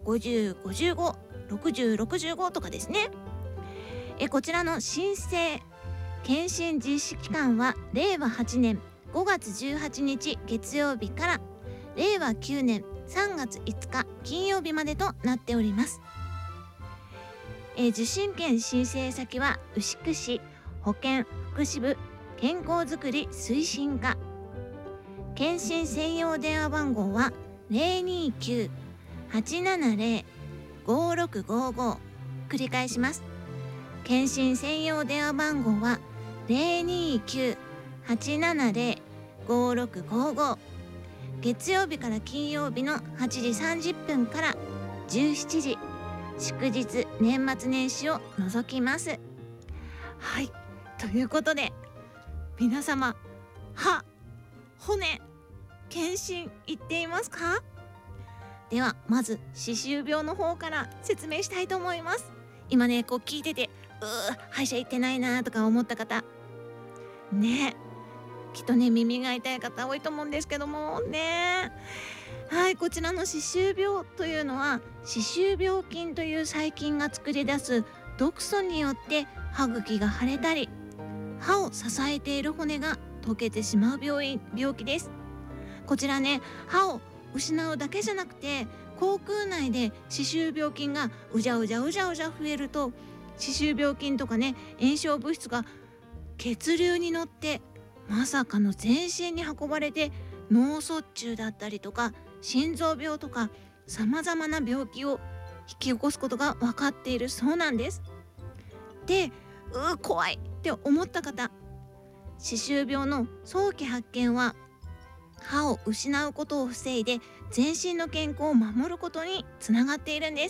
5055、6065とかですね。こちらの申請検診実施期間は令和8年5月18日月曜日から令和9年3月5日金曜日までとなっております。受診券申請先は牛久市保健福祉部健康づくり推進課。検診専用電話番号は 029-870-5655。 繰り返します。検診専用電話番号は 029-870-5655。 月曜日から金曜日の8時30分から17時、祝日年末年始を除きます。はい、ということで皆様、歯、骨、検診行っていますか？ではまず歯周病の方から説明したいと思います。今ね、こう聞いてて歯医者行ってないなとか思った方ね、きっとね耳が痛い方多いと思うんですけどもね。はい、こちらの歯周病というのは歯周病菌という細菌が作り出す毒素によって歯茎が腫れたり歯を支えている骨が溶けてしまう病気です。こちらね、歯を失うだけじゃなくて口腔内で歯周病菌がうじゃうじゃ増えると、歯周病菌とかね炎症物質が血流に乗ってまさかの全身に運ばれて脳卒中だったりとか心臓病とかさまざまな病気を引き起こすことが分かっているそうなんです。で、怖いって思った方、歯周病の早期発見は歯を失うことを防いで全身の健康を守ることにつながっているんです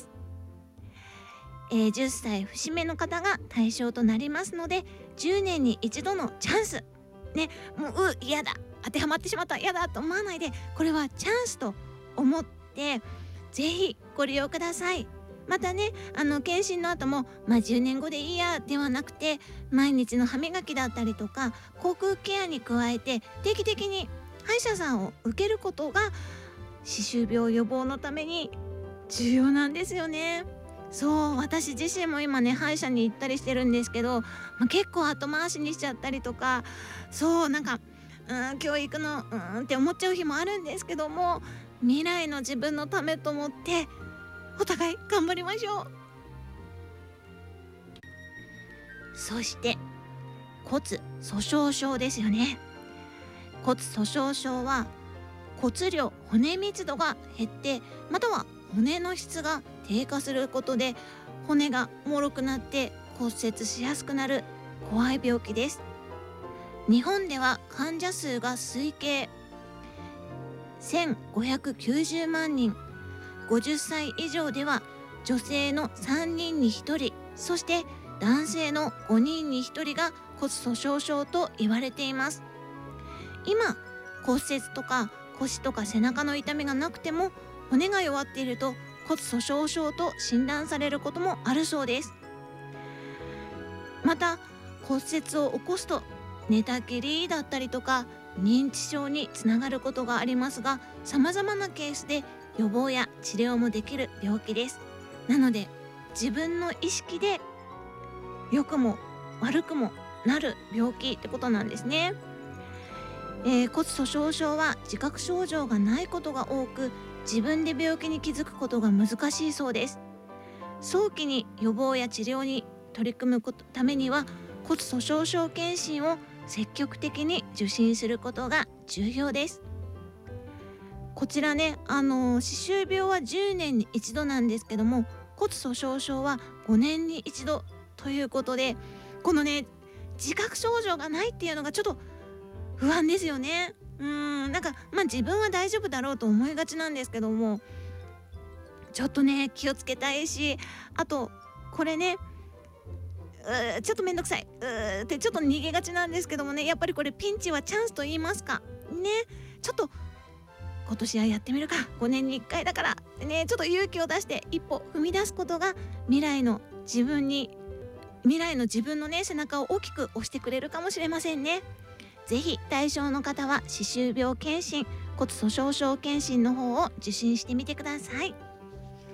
。10歳節目の方が対象となりますので、10年に一度のチャンスね、もう嫌だ、当てはまってしまった、嫌だと思わないで、これはチャンスと思ってぜひご利用ください。またね、検診の後も10年後でいいやではなくて、毎日の歯磨きだったりとか口腔ケアに加えて定期的に歯医者さんを受けることが歯周病予防のために重要なんですよね。そう、私自身も今ね歯医者に行ったりしてるんですけど、結構後回しにしちゃったりとか、そうなんか今日行くのって思っちゃう日もあるんですけども、未来の自分のためと思ってお互い頑張りましょう。そして骨粗鬆症ですよね。骨粗鬆症は骨量、骨密度が減ってまたは骨の質が低下することで骨が脆くなって骨折しやすくなる怖い病気です。日本では患者数が推計1590万人、50歳以上では女性の3人に1人、そして男性の5人に1人が骨粗鬆症と言われています。今骨折とか腰とか背中の痛みがなくても骨が弱っていると骨粗鬆症と診断されることもあるそうです。また骨折を起こすと寝たきりだったりとか認知症につながることがありますが、様々なケースで予防や治療もできる病気です。なので自分の意識で良くも悪くもなる病気ってことなんですね。骨粗鬆症は自覚症状がないことが多く、自分で病気に気づくことが難しいそうです。早期に予防や治療に取り組むためには骨粗鬆症検診を積極的に受診することが重要です。こちらね、歯周病は10年に一度なんですけども、骨粗鬆症は5年に一度ということで、このね自覚症状がないっていうのがちょっと不安ですよね。なんか自分は大丈夫だろうと思いがちなんですけども、ちょっとね気をつけたいし、あとこれねちょっとめんどくさいってちょっと逃げがちなんですけどもね、やっぱりこれピンチはチャンスと言いますかね。ちょっと今年はやってみるか、5年に1回だからね、ちょっと勇気を出して一歩踏み出すことが未来の自分のね背中を大きく押してくれるかもしれませんね。ぜひ対象の方は歯周病検診、骨粗鬆症検診の方を受診してみてください。